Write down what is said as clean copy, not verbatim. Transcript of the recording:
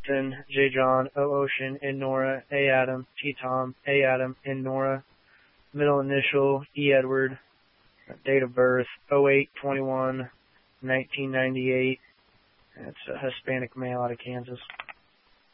Justin, J. John, O. Ocean, N. Nora, A. Adam, T. Tom, A. Adam, N. Nora. Middle initial, E. Edward. Date of birth, 08/21/1998. That's a Hispanic male out of Kansas.